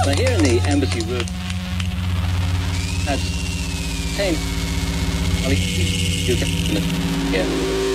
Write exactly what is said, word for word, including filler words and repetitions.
Now here in the embassy room, that's same. I mean, you can yeah.